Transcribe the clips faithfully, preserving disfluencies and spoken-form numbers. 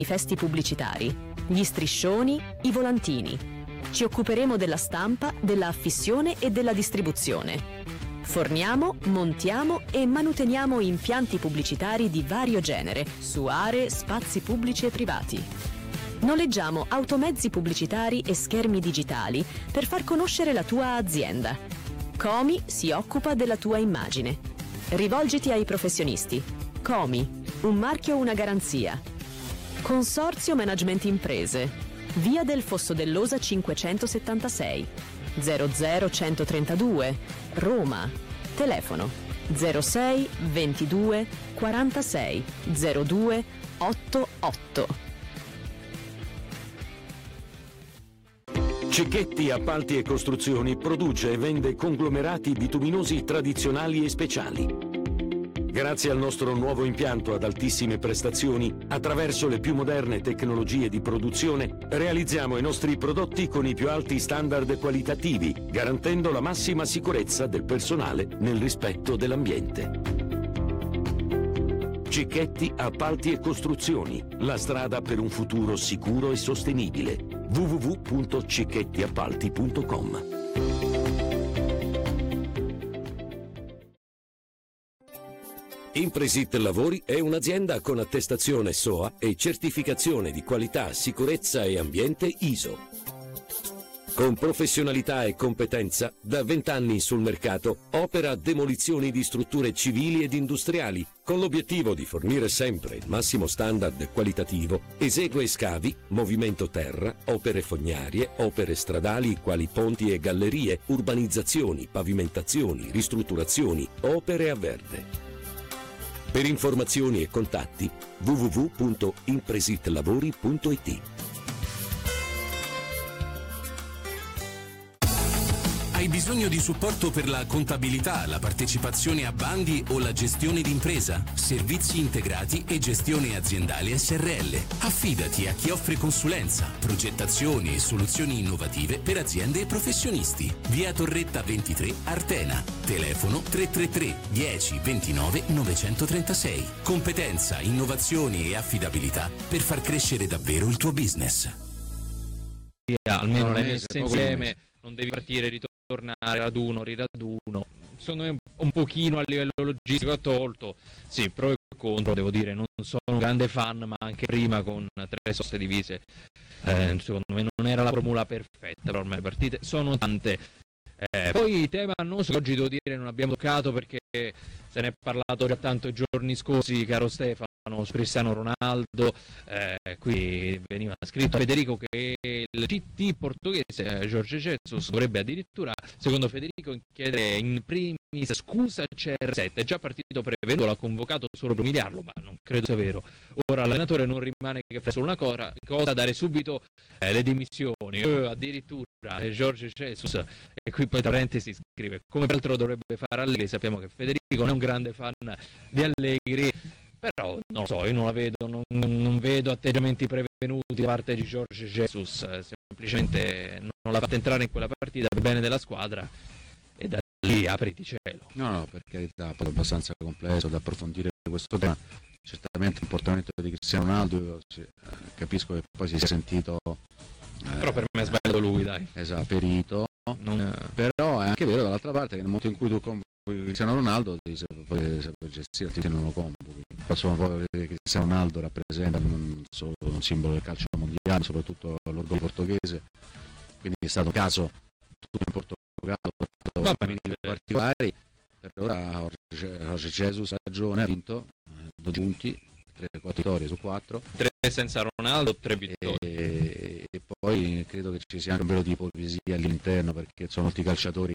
manifesti pubblicitari, gli striscioni, i volantini. Ci occuperemo della stampa, della affissione e della distribuzione. Forniamo, montiamo e manuteniamo impianti pubblicitari di vario genere su aree, spazi pubblici e privati. Noleggiamo automezzi pubblicitari e schermi digitali per far conoscere la tua azienda. Comi si occupa della tua immagine. Rivolgiti ai professionisti. Comi, un marchio, una garanzia. Consorzio Management Imprese. Via del Fosso dell'Osa cinquecentosettantasei, zero zero centotrentadue, Roma. Telefono zero sei ventidue quarantasei zero due ottantotto. Cicchetti Appalti e Costruzioni produce e vende conglomerati bituminosi tradizionali e speciali. Grazie al nostro nuovo impianto ad altissime prestazioni, attraverso le più moderne tecnologie di produzione, realizziamo i nostri prodotti con i più alti standard qualitativi, garantendo la massima sicurezza del personale nel rispetto dell'ambiente. Cicchetti Appalti e Costruzioni, la strada per un futuro sicuro e sostenibile. w w w punto cicchetti appalti punto com. Impresit Lavori è un'azienda con attestazione S O A e certificazione di qualità, sicurezza e ambiente I S O. Con professionalità e competenza, da vent'anni sul mercato, opera demolizioni di strutture civili ed industriali, con l'obiettivo di fornire sempre il massimo standard qualitativo. Esegue scavi, movimento terra, opere fognarie, opere stradali quali ponti e gallerie, urbanizzazioni, pavimentazioni, ristrutturazioni, opere a verde. Per informazioni e contatti w w w punto impresitlavori punto i t. Hai bisogno di supporto per la contabilità, la partecipazione a bandi o la gestione d'impresa? Servizi integrati e gestione aziendale S R L. Affidati a chi offre consulenza, progettazioni e soluzioni innovative per aziende e professionisti. Via Torretta ventitré, Artena. Telefono tre tre tre dieci ventinove novecentotrentasei. Competenza, innovazioni e affidabilità per far crescere davvero il tuo business. Almeno l'hai messa insieme, non devi partire e ritornare raduno, riraduno. Secondo me un pochino a livello logistico ha tolto, sì, pro e contro, devo dire, non sono un grande fan, ma anche prima con tre soste divise, eh, secondo me non era la formula perfetta, però ormai le partite sono tante. Eh, poi tema annoso che oggi devo dire non abbiamo toccato perché se ne è parlato già tanto i giorni scorsi, caro Stefano, su Cristiano Ronaldo. Eh, qui veniva scritto a Federico che il C T portoghese Jorge Jesus dovrebbe addirittura, secondo Federico, chiedere in primis scusa a C R sette. È già partito prevenuto, l'ha convocato solo per umiliarlo, ma non credo sia vero. Ora l'allenatore non rimane che fare solo una cosa, cosa dare subito eh, le dimissioni, eh, addirittura eh, Jorge Jesus. E qui poi tra parentesi scrive, come peraltro dovrebbe fare Allegri. Sappiamo che Federico non è un grande fan di Allegri, però non lo so, io non la vedo, non, non vedo atteggiamenti prevenuti da parte di Jorge Jesus, semplicemente non l'ha fatta entrare in quella partita per bene della squadra e da lì apriti cielo. No, no, per carità, poi è abbastanza complesso da approfondire questo tema. Certamente il comportamento di Cristiano Ronaldo, eh, capisco che poi si sia sentito eh, però per me ha sbagliato lui, dai. Esatto, ferito, non... però è anche vero dall'altra parte che nel momento in cui tu convochi Cristiano Ronaldo ti puoi saper gestire, ti non lo convochi. Insomma, poi vedere che Cristiano Ronaldo rappresenta non solo un simbolo del calcio mondiale, soprattutto l'orgoglio portoghese, quindi è stato un caso tutto in Portogallo, famiglie particolari. Per ora Jorge Jesus ha ragione, ha vinto due punti, tre vittorie su quattro, tre senza Ronaldo, tre vittorie, e, e poi credo che ci sia anche un velo di ipocrisia all'interno, perché sono molti calciatori,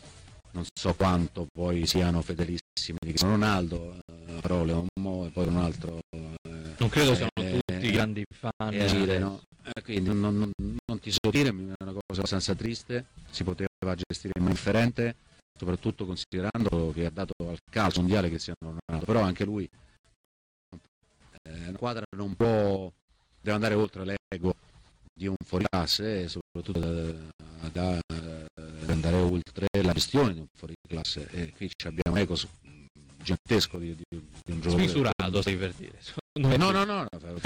non so quanto poi siano fedelissimi di Cristiano Ronaldo, eh, parole un mo' e poi un altro eh, non credo siano eh, tutti eh, grandi fan, eh, agire, no? eh, quindi non, non, non ti so dire, è una cosa abbastanza triste, si poteva gestire in modo differente, soprattutto considerando che ha dato al calcio mondiale Cristiano Ronaldo, però anche lui eh, una squadra non può, deve andare oltre l'ego di un fuoriclasse, e soprattutto da, da, da andare oltre la gestione di un fuoriclasse, e qui abbiamo un ego gigantesco di, di, di un giocatore smisurato, stai per dire. No, no, no, no,